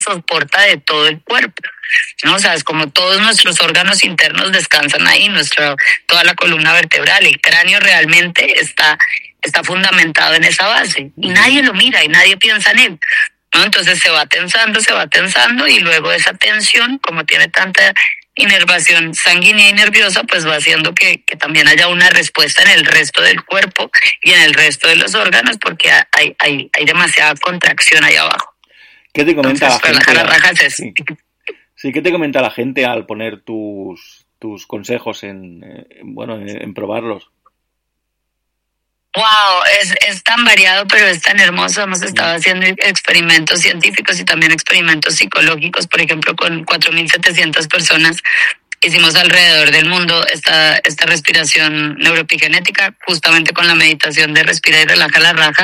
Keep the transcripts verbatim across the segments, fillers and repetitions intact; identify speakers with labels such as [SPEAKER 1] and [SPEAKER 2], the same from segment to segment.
[SPEAKER 1] soporta de todo el cuerpo, ¿no? O sea, es como todos nuestros órganos internos descansan ahí, nuestra, toda la columna vertebral, el cráneo realmente está, está fundamentado en esa base y nadie lo mira y nadie piensa en él, ¿no? Entonces se va tensando, se va tensando y luego esa tensión, como tiene tanta inervación sanguínea y nerviosa, pues va haciendo que, que también haya una respuesta en el resto del cuerpo y en el resto de los órganos porque hay, hay, hay demasiada contracción ahí abajo.
[SPEAKER 2] ¿Qué te comenta Entonces, la gente?
[SPEAKER 1] La raja es
[SPEAKER 2] sí. sí, ¿qué te comenta la gente al poner tus, tus consejos en, en bueno, en, en probarlos?
[SPEAKER 1] Wow, es, es tan variado, pero es tan hermoso. Hemos estado haciendo experimentos científicos y también experimentos psicológicos, por ejemplo, con cuatro mil setecientas personas. Hicimos alrededor del mundo esta, esta respiración neuroepigenética, justamente con la meditación de respira y relaja la raja.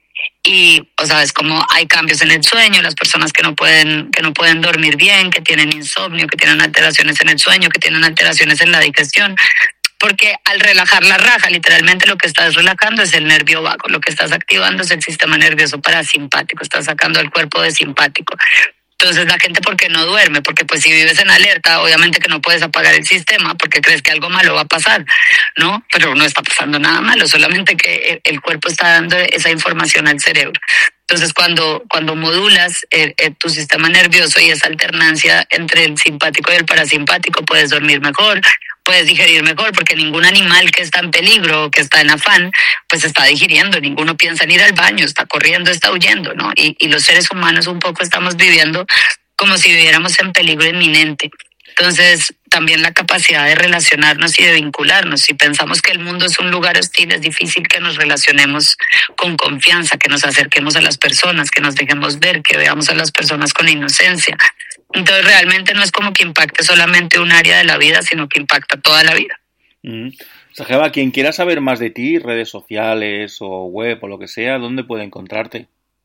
[SPEAKER 1] Y, o sea, es como hay cambios en el sueño, las personas que no pueden, que no pueden dormir bien, que tienen insomnio, que tienen alteraciones en el sueño, que tienen alteraciones en la digestión. Porque al relajar la raja, literalmente lo que estás relajando es el nervio vago, lo que estás activando es el sistema nervioso parasimpático, estás sacando el cuerpo de simpático. Entonces la gente, ¿por qué no duerme? Porque pues si vives en alerta, obviamente que no puedes apagar el sistema porque crees que algo malo va a pasar, ¿no? Pero no está pasando nada malo, solamente que el cuerpo está dando esa información al cerebro. Entonces cuando, cuando modulas eh, eh, tu sistema nervioso y esa alternancia entre el simpático y el parasimpático, puedes dormir mejor, puedes digerir mejor, porque ningún animal que está en peligro, que está en afán, pues está digiriendo, ninguno piensa en ir al baño, está corriendo, está huyendo, ¿no? Y, y los seres humanos un poco estamos viviendo como si viviéramos en peligro inminente. Entonces, también la capacidad de relacionarnos y de vincularnos. Si pensamos que el mundo es un lugar hostil, es difícil que nos relacionemos con confianza, que nos acerquemos a las personas, que nos dejemos ver, que veamos a las personas con inocencia. Entonces, realmente no es como que impacte solamente un área de la vida, sino que impacta toda la vida.
[SPEAKER 2] Mm. Sajeva, quien quiera saber más de ti, redes sociales o web o lo que sea, ¿dónde puede encontrarte?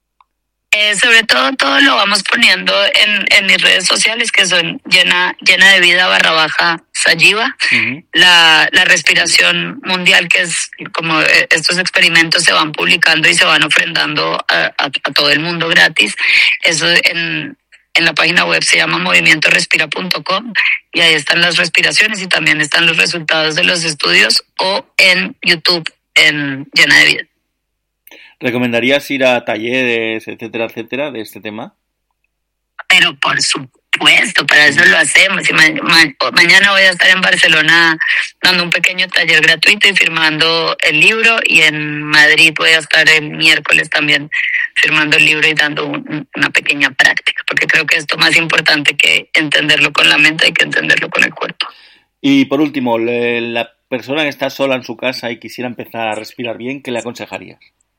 [SPEAKER 1] Eh, sobre todo, todo lo vamos poniendo en, en mis redes sociales, que son llena, llena de vida barra baja Sayiva. Uh-huh. La, la respiración mundial, que es como estos experimentos se van publicando y se van ofrendando a, a, a todo el mundo gratis. Eso en, en la página web se llama movimiento respira punto com y ahí están las respiraciones y también están los resultados de los estudios, o en YouTube en Llena de Vida.
[SPEAKER 2] ¿Recomendarías ir a talleres, etcétera, etcétera, de este tema?
[SPEAKER 1] Pero por supuesto, para eso lo hacemos. Y ma- ma- mañana voy a estar en Barcelona dando un pequeño taller gratuito y firmando el libro, y en Madrid voy a estar el miércoles también firmando el libro y dando un, una pequeña práctica, porque creo que esto más importante que entenderlo con la mente, hay que entenderlo con el cuerpo.
[SPEAKER 2] Y por último, la persona que está sola en su casa y quisiera empezar a respirar bien, ¿qué le aconsejarías?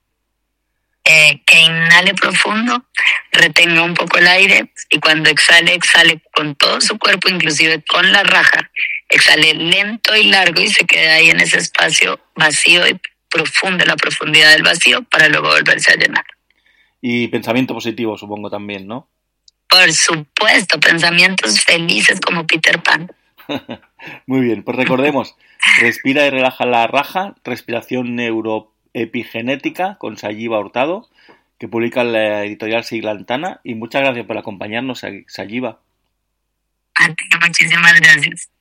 [SPEAKER 1] Eh, que inhale profundo, retenga un poco el aire y cuando exhale, exhale con todo su cuerpo, inclusive con la raja. Exhale lento y largo y se quede ahí en ese espacio vacío y profundo, la profundidad del vacío, para luego volverse a llenar.
[SPEAKER 2] Y pensamiento positivo, supongo también, ¿no?
[SPEAKER 1] Por supuesto, pensamientos felices como Peter Pan.
[SPEAKER 2] Muy bien, pues recordemos, respira y relaja la raja, respiración neuro epigenética con Sayiva Hurtado, que publica la editorial Siglantana, y muchas gracias por acompañarnos, Sayiva.
[SPEAKER 1] A ti, muchísimas gracias.